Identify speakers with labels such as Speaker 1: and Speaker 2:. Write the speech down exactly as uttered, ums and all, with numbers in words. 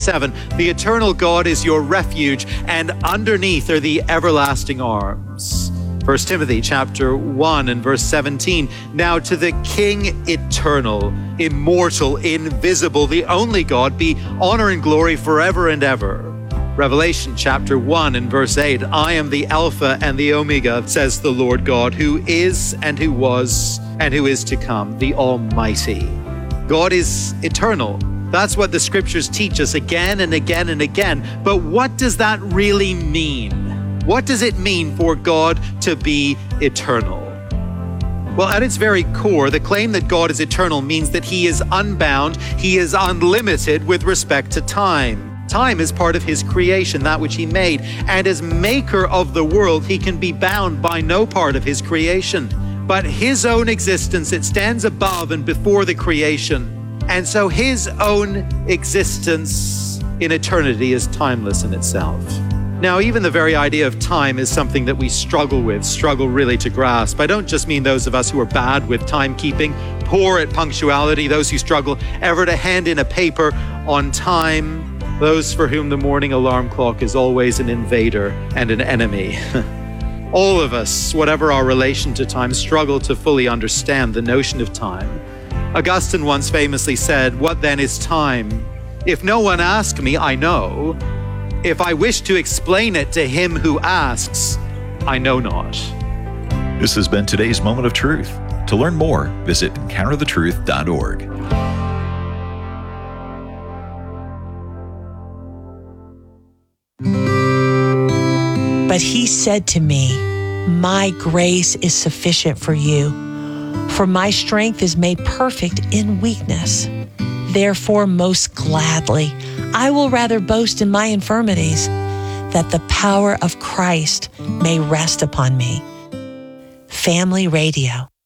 Speaker 1: seven, the eternal God is your refuge, and underneath are the everlasting arms. First Timothy chapter one and verse seventeen, now to the King eternal, immortal, invisible, the only God, be honor and glory forever and ever. Revelation chapter one and verse eight, I am the Alpha and the Omega, says the Lord God, who is and who was and who is to come, the Almighty. God is eternal. That's what the scriptures teach us again and again and again. But what does that really mean? What does it mean for God to be eternal? Well, at its very core, the claim that God is eternal means that he is unbound, he is unlimited with respect to time. Time is part of his creation, that which he made. And as maker of the world, he can be bound by no part of his creation. But his own existence, it stands above and before the creation. And so his own existence in eternity is timeless in itself. Now, even the very idea of time is something that we struggle with, struggle really to grasp. I don't just mean those of us who are bad with timekeeping, poor at punctuality, those who struggle ever to hand in a paper on time, those for whom the morning alarm clock is always an invader and an enemy. All of us, whatever our relation to time, struggle to fully understand the notion of time. Augustine once famously said, what then is time? If no one asks me, I know. If I wish to explain it to him who asks, I know not.
Speaker 2: This has been today's Moment of Truth. To learn more, visit encounter the truth dot org.
Speaker 3: But he said to me, my grace is sufficient for you, for my strength is made perfect in weakness. Therefore, most gladly, I will rather boast in my infirmities, that the power of Christ may rest upon me. Family Radio.